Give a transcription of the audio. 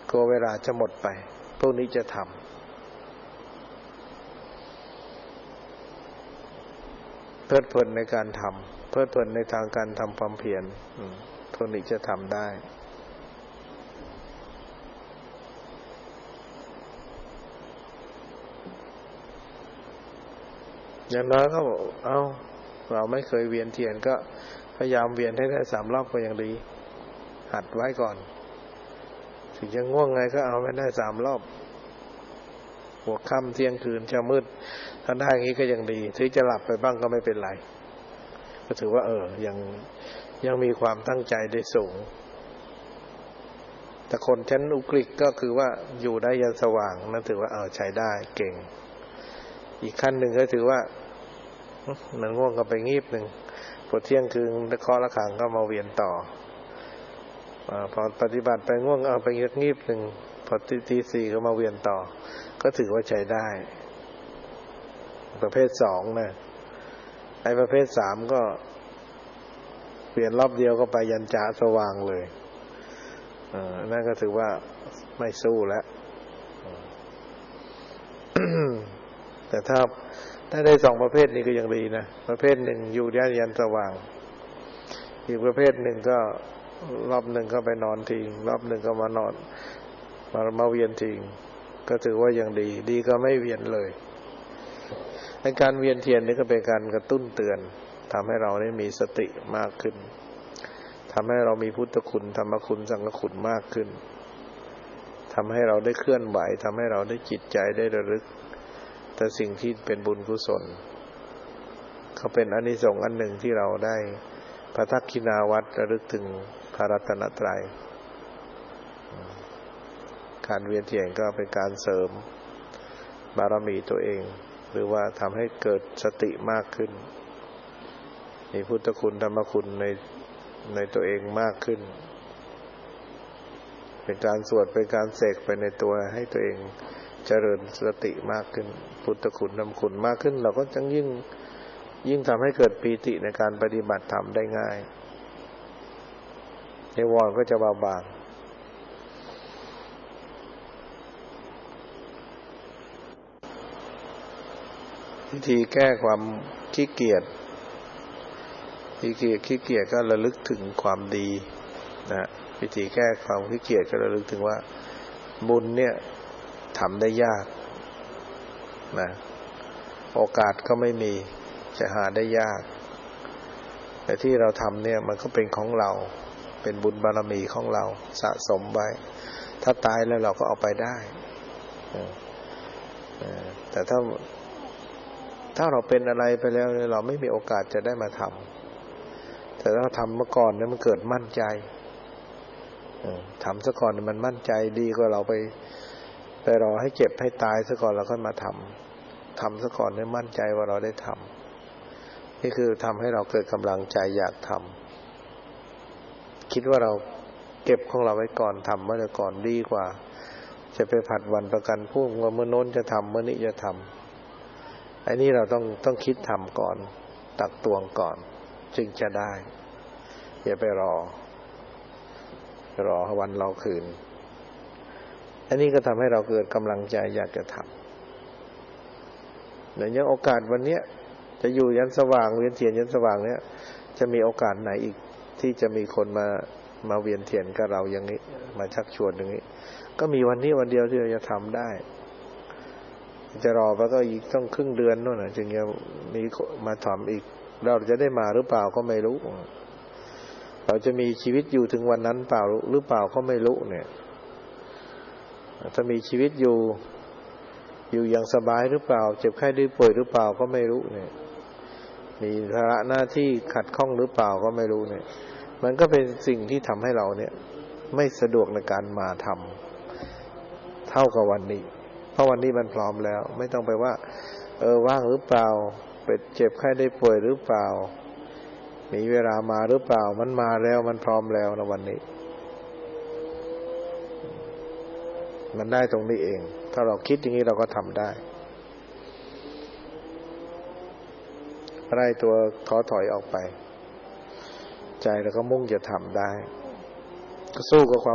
กลัวเวลาจะหมดไปพวกนี้จะทำเพลิดเพลินในการทำเพลิดเพลินในทางการทำความเพียรพวกนี้จะทำได้อย่างน้อยก็เราไม่เคยเวียนเทียนก็พยายามเวียนให้ได้3 รอบก็ยังดีหัดไว้ก่อนถึงจะง่วงไงก็เอาไม่ได้3 รอบหัวค่ำเที่ยงคืนเช้ามืดถ้าได้อย่างนี้ก็ยังดีถึงจะหลับไปบ้างก็ไม่เป็นไรก็ถือว่ายังมีความตั้งใจได้สูงแต่คนชั้นอุกฤษก็คือว่าอยู่ได้ยันสว่างนั่นถือว่าใช้ได้เก่งอีกขั้นหนึ่งก็ถือว่ามันง่วงก็ไปงีบหนึ่งพอเที่ยงคืนเคาะระฆังก็มาเวียนต่อพอปฏิบัติไปง่วงไปงีบหนึ่งพอตี 4ก็มาเวียนต่อก็ถือว่าใช้ได้ประเภท2นะไอ้ประเภท3ก็เปลี่ยนรอบเดียวก็ไปยันจะสว่างเลยนั่นก็ถือว่าไม่สู้แล้ว แต่ถ้าได้2ประเภทนี้ก็ยังดีนะประเภทหนึ่งอยู่ได้ยันสว่างอีกประเภทหนึ่งก็รอบหนึ่งก็ไปนอนทิ้งรอบหนึ่งก็มานอนมาเวียนทิ้งก็ถือว่ายังดีก็ไม่เวียนเลยในการเวียนเทียนนี่ก็เป็นการกระตุ้นเตือนทำให้เราได้มีสติมากขึ้นทำให้เรามีพุทธคุณธรรมคุณสังฆคุณมากขึ้นทำให้เราได้เคลื่อนไหวทำให้เราได้จิตใจได้ระลึกแต่สิ่งที่เป็นบุญกุศลเขาเป็นอานิสงส์อันหนึ่งที่เราได้พระทักขิณาวัตรระลึกถึงพระรัตนตรัยการเวียนเทียนก็เป็นการเสริมบารมีตัวเองหรือว่าทำให้เกิดสติมากขึ้นมีพุทธคุณธรรมคุณในตัวเองมากขึ้นเป็นการสวดเป็นการเสกไปในตัวให้ตัวเองเจริญสติมากขึ้นพุทธคุณธรรมคุณมากขึ้นเราก็จะยิ่งทำให้เกิดปีติในการปฏิบัติธรรมได้ง่ายนิวรณ์ก็จะเบาบางวิธีแก้ความขี้เกียจก็ระลึกถึงความดีนะวิธีแก้ความขี้เกียจก็ระลึกถึงว่าบุญเนี่ยทำได้ยากนะโอกาสก็ไม่มีจะหาได้ยากแต่ที่เราทำเนี่ยมันก็เป็นของเราเป็นบุญบารมีของเราสะสมไว้ถ้าตายแล้วเราก็เอาไปได้แต่ถ้าเราเป็นอะไรไปแล้วเราไม่มีโอกาสจะได้มาทำแต่ถ้าทำเมื่อก่อนเนี่ยมันเกิดมั่นใจทำซะก่อนมันมั่นใจดีกว่าเราไปรอให้เจ็บให้ตายซะก่อนแล้วค่อยมาทำซะก่อนให้มั่นใจว่าเราได้ทำนี่คือทำให้เราเกิดกำลังใจอยากทำคิดว่าเราเก็บของเราไว้ก่อนทำเมื่อก่อนดีกว่าจะไปผัดวันประกันพรุ่งว่าเมื่อโน้นจะทำเมื่อนี้จะทำไอ้นี่เราต้องคิดทำก่อนตักตวงก่อนจึงจะได้อย่าไปรอวันรอคืนอันนี้ก็ทำให้เราเกิดกำลังใจอยากจะทำในอย่างโอกาสวันนี้จะอยู่ยันสว่างเวียนเทียนยันสว่างเนี้ยจะมีโอกาสไหนอีกที่จะมีคนมาเวียนเทียนกับเราอย่างนี้มาชักชวนอย่างนี้ก็มีวันนี้วันเดียวที่เราจะทำได้จะรอไปก็อีกต้องครึ่งเดือนโน่นน่ะจึงจะมีมาทำอีกเราจะได้มาหรือเปล่าก็ไม่รู้เราจะมีชีวิตอยู่ถึงวันนั้นเปล่าหรือเปล่าก็ไม่รู้เนี่ยถ้ามีชีวิตอยู่อย่างสบายหรือเปล่าเจ็บไข้ได้ป่วยหรือเปล่าก็ไม่รู้เนี่ยมีภาระหน้าที่ขัดข้องหรือเปล่าก็ไม่รู้เนี่ยมันก็เป็นสิ่งที่ทำให้เราเนี่ยไม่สะดวกในการมาทำเท่ากับวันนี้เพราะวันนี้มันพร้อมแล้วไม่ต้องไปว่าว่างหรือเปล่าเป็นเจ็บไข้ได้ป่วยหรือเปล่ามีเวลามาหรือเปล่ามันมาแล้วมันพร้อมแล้วนะวันนี้มันได้ตรงนี้เองถ้าเราคิดอย่างนี้เราก็ทำได้ไล่ตัวท้อถอยออกไปใจเราก็มุ่งจะทำได้ก็สู้กับความ